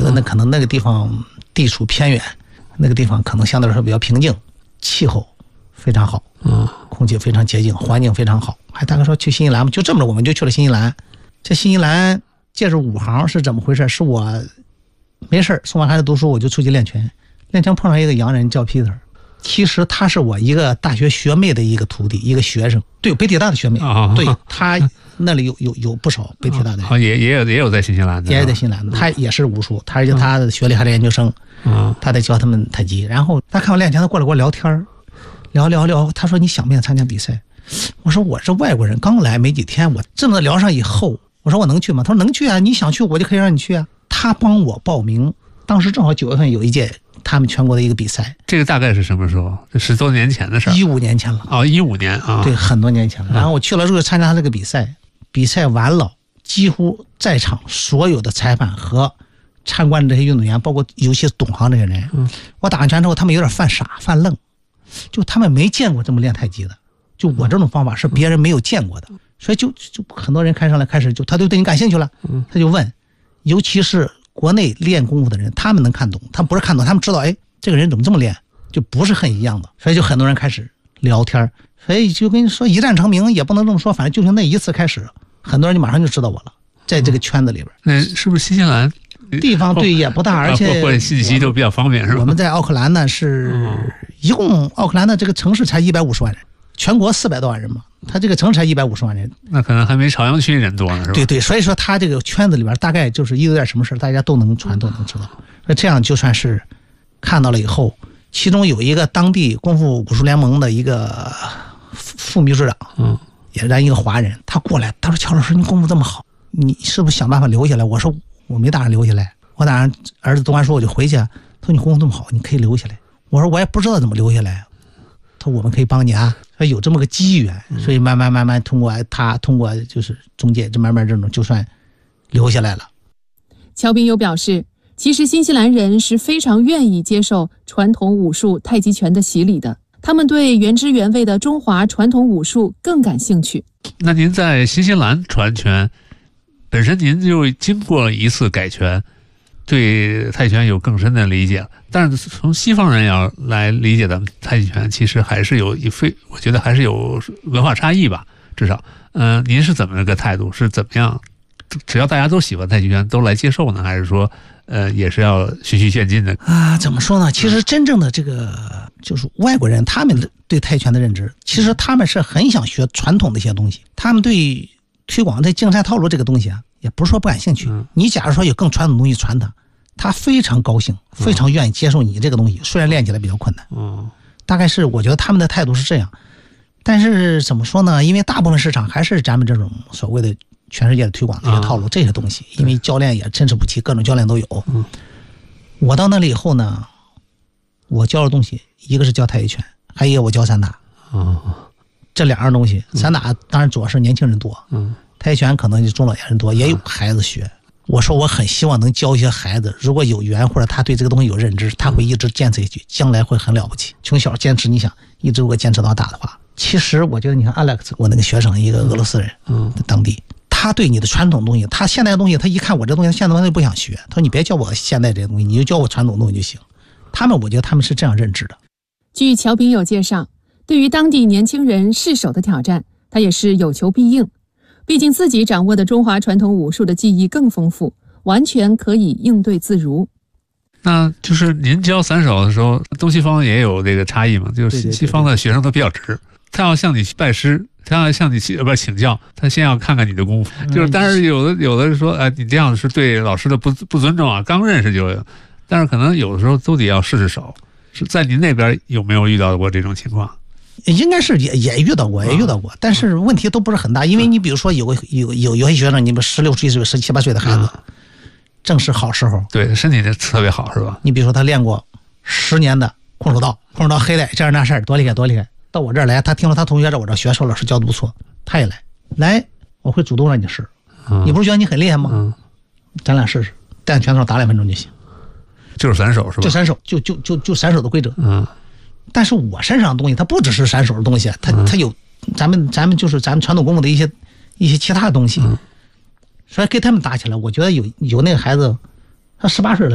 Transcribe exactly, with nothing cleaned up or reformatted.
觉得那可能那个地方地处偏远，那个地方可能相对来说比较平静，气候非常好， 嗯， 空气非常洁净，环境非常好。还大概说去新西兰嘛，就这么着我们就去了新西兰。这新西兰借着五行是怎么回事？是我没事送完孩子读书，我就出去练拳，练拳碰上一个洋人叫 Peter。其实他是我一个大学学妹的一个徒弟，一个学生，对，北体大的学妹， 哦、 对，他那里有有有不少北体大的人， 哦、也也有也有在新西兰的， 也有在新西兰的，他也是武术，他而且他的学历还是研究生， 嗯， 他在教他们太极。然后他看我练拳，他过来跟我聊天，聊聊聊，他说你想不想参加比赛？我说我是外国人，刚来没几天，我这么聊上以后，我说我能去吗？他说能去啊，你想去我就可以让你去啊。他帮我报名，当时正好九月份有一届他们全国的一个比赛。 这个大概是什么时候？这十多年前的事儿。 一五年前了。 哦，一五年啊。 对，很多年前了。然后我去了之后参加他这个比赛，比赛完了，几乎在场所有的裁判和参观的这些运动员，包括尤其是懂行这些人， 嗯， 我打完拳之后，他们有点犯傻犯愣，就他们没见过这么练太极的，就我这种方法是别人没有见过的，所以就就很多人开上来开始就他就对你感兴趣了，他就问，尤其是国内练功夫的人，他们能看懂，他们不是看懂，他们知道，哎，这个人怎么这么练，就不是很一样的，所以就很多人开始聊天，所以就跟你说一战成名也不能这么说，反正就从那一次开始，很多人就马上就知道我了，在这个圈子里边。 那是不是新西兰地方对也不大，而且或者信息都比较方便，是吧？ 我们在奥克兰呢是一共奥克兰的这个城市才一百五十万人，全国四百多万人嘛，他这个城市才一百五十万人， 那可能还没朝阳区人多呢，是吧？ 对对，所以说他这个圈子里边大概就是一有点什么事大家都能传都能知道，那这样就算是看到了以后，其中有一个当地功夫武术联盟的一个副秘书长， 嗯， 也让一个华人，他过来，他说乔老师你功夫这么好，你是不是想办法留下来？我说我没打算留下来，我打算儿子读完书我就回去。他说你功夫这么好，你可以留下来。我说我也不知道怎么留下来。他说我们可以帮你啊，说有这么个机缘，所以慢慢慢慢通过他通过就是中介，这慢慢这种就算留下来了。 乔彬又表示，其实新西兰人是非常愿意接受传统武术太极拳的洗礼的，他们对原汁原味的中华传统武术更感兴趣。 那您在新西兰传拳，本身您就经过一次改拳，对泰拳有更深的理解，但是从西方人要来理解咱们太极拳，其实还是有一非，我觉得还是有文化差异吧，至少，嗯、呃，您是怎么个态度？是怎么样？只要大家都喜欢太极拳，都来接受呢，还是说，呃，也是要循序渐进的啊？怎么说呢？其实真正的这个就是外国人，他们对泰拳的认知，其实他们是很想学传统的一些东西，他们对推广这竞赛套路这个东西啊，也不是说不感兴趣。你假如说有更传统的东西传他，他非常高兴，非常愿意接受你这个东西，虽然练起来比较困难。 嗯， 大概是我觉得他们的态度是这样。但是怎么说呢？因为大部分市场还是咱们这种所谓的全世界的推广这些套路、这些东西，因为教练也参差不齐，各种教练都有。 嗯， 我到那里以后呢，我教的东西一个是教太极拳，还有一个我教散打。 嗯， 这两样东西，散打当然主要是年轻人多， 嗯， 太极拳可能就中老年人多，也有孩子学。我说我很希望能教一些孩子，如果有缘或者他对这个东西有认知，他会一直坚持下去，将来会很了不起。从小坚持，你想一直如果坚持到大的话，其实我觉得你看 Alex 我那个学生，一个俄罗斯人， 嗯， 当地，他对你的传统东西，他现代的东西，他一看我这东西，现在他就不想学，他说你别教我现代这些东西，你就教我传统东西就行。他们我觉得他们是这样认知的。 据乔彬友介绍，对于当地年轻人试手的挑战，他也是有求必应。毕竟自己掌握的中华传统武术的技艺更丰富，完全可以应对自如。 那就是您教散手的时候，东西方也有这个差异嘛？就是西方的学生都比较直，他要向你拜师，他要向你呃不请教，他先要看看你的功夫。就是但是有的有的说，哎，你这样是对老师的不不尊重啊，刚认识就有，但是可能有的时候都得要试试手。是在您那边有没有遇到过这种情况？ 应该是也也遇到过，也遇到过，但是问题都不是很大，因为你比如说有个有有有些学生，你们十六岁、十七八岁的孩子，正是好时候， 对身体特别好，是吧？ 你比如说他练过十年的空手道，空手道黑带这样那事儿多厉害多厉害，到我这儿来，他听说他同学在我这儿学，说老师教的不错，他也来来，我会主动让你试，你不是觉得你很厉害吗？ 嗯， 咱俩试试，带拳头打两分钟就行， 就是散手是吧？ 就散手，就就就就散手的规则， 嗯。 但是我身上的东西，它不只是散手的东西，它它有咱们咱们就是咱们传统功夫的一些一些其他的东西，所以跟他们打起来，我觉得有有那个孩子，他十八岁了。